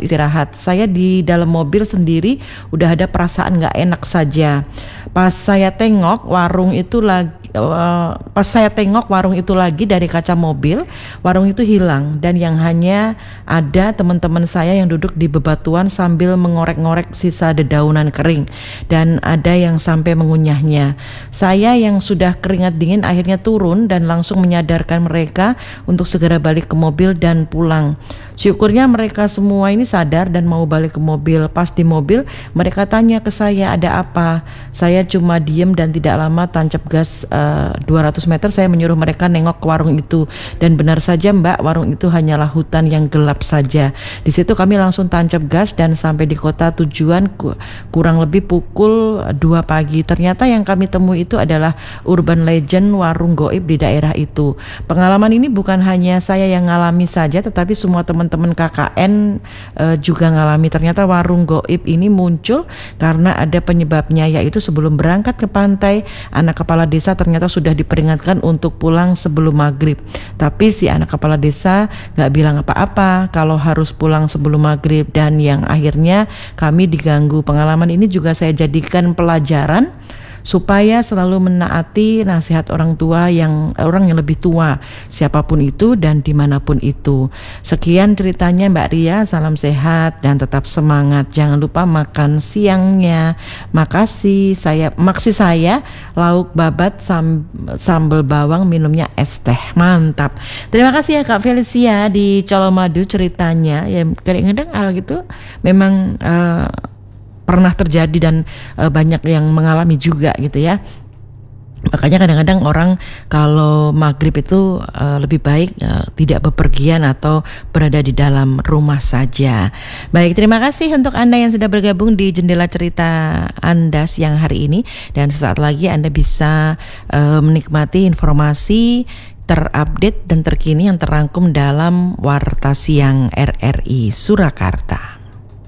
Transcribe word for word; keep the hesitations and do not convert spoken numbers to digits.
istirahat. Saya di dalam mobil sendiri udah ada perasaan gak enak saja. Pas saya tengok warung itu lagi Uh, pas saya tengok warung itu lagi dari kaca mobil, warung itu hilang dan yang hanya ada teman-teman saya yang duduk di bebatuan sambil mengorek-ngorek sisa dedaunan kering dan ada yang sampai mengunyahnya. Saya yang sudah keringat dingin akhirnya turun dan langsung menyadarkan mereka untuk segera balik ke mobil dan pulang. Syukurnya mereka semua ini sadar dan mau balik ke mobil. Pas di mobil mereka tanya ke saya ada apa. Saya cuma diem dan tidak lama tancap gas uh, dua ratus meter saya menyuruh mereka nengok ke warung itu dan benar saja Mbak, warung itu hanyalah hutan yang gelap saja. Di situ kami langsung tancap gas dan sampai di kota tujuan kurang lebih pukul dua pagi. Ternyata yang kami temui itu adalah urban legend warung goib di daerah itu. Pengalaman ini bukan hanya saya yang ngalami saja tetapi semua teman-teman K K N uh, juga ngalami. Ternyata warung goib ini muncul karena ada penyebabnya, yaitu sebelum berangkat ke pantai anak kepala desa ternyata ternyata sudah diperingatkan untuk pulang sebelum maghrib. Tapi si anak kepala desa gak bilang apa-apa kalau harus pulang sebelum maghrib dan yang akhirnya kami diganggu. Pengalaman ini juga saya jadikan pelajaran supaya selalu menaati nasihat orang tua yang orang yang lebih tua, siapapun itu dan dimanapun itu. Sekian ceritanya Mbak Ria, salam sehat dan tetap semangat. Jangan lupa makan siangnya. Makasih. Saya maksi saya lauk babat sam, sambal bawang, minumnya es teh. Mantap. Terima kasih ya Kak Felicia di Colomadu ceritanya. Ya kadang-kadang hal gitu memang uh, pernah terjadi dan uh, banyak yang mengalami juga gitu ya. Makanya kadang-kadang orang kalau maghrib itu uh, lebih baik uh, tidak bepergian atau berada di dalam rumah saja. Baik, terima kasih untuk Anda yang sudah bergabung di Jendela Cerita Anda siang hari ini. Dan sesaat lagi Anda bisa uh, menikmati informasi terupdate dan terkini yang terangkum dalam Warta Siang R R I Surakarta.